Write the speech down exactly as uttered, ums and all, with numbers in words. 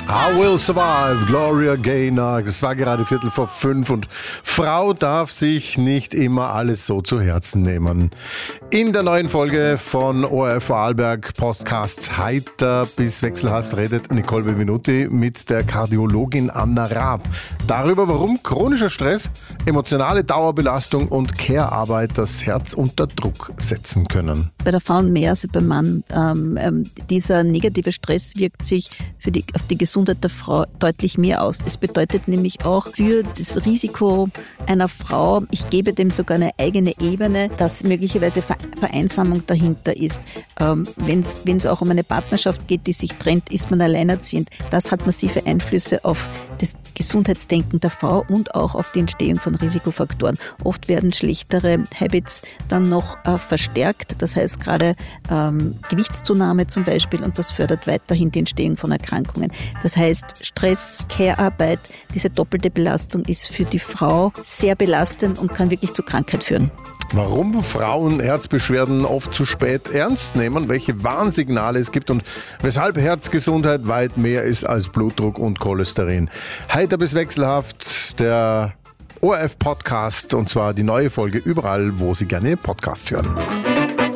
I Will Survive, Gloria Gaynor. Das war gerade Viertel vor fünf und Frau darf sich nicht immer alles so zu Herzen nehmen. In der neuen Folge von O R F Vorarlberg Podcasts Heiter bis Wechselhaft redet Nicole Benvenuti mit der Kardiologin Anna Raab darüber, warum chronischer Stress, emotionale Dauerbelastung und Care-Arbeit das Herz unter Druck setzen können. Bei der Frau mehr als beim Mann. Ähm, ähm, dieser negative Stress wirkt sich für die, auf die Gesundheit der Frau deutlich mehr aus. Es bedeutet nämlich auch für das Risiko einer Frau, ich gebe dem sogar eine eigene Ebene, dass möglicherweise Vereinsamung dahinter ist. Ähm, wenn es auch um eine Partnerschaft geht, die sich trennt, ist man alleinerziehend. Das hat massive Einflüsse auf das Gesundheitsdenken der Frau und auch auf die Entstehung von Risikofaktoren. Oft werden schlechtere Habits dann noch äh, verstärkt. Das heißt gerade ähm, Gewichtszunahme zum Beispiel, und das fördert weiterhin die Entstehung von Erkrankungen. Das heißt, Stress, Care-Arbeit, diese doppelte Belastung ist für die Frau sehr belastend und kann wirklich zu Krankheit führen. Warum Frauen Herzbeschwerden oft zu spät ernst nehmen, welche Warnsignale es gibt und weshalb Herzgesundheit weit mehr ist als Blutdruck und Cholesterin. Heiter bis wechselhaft, der O R F Podcast, und zwar die neue Folge überall, wo Sie gerne Podcasts hören.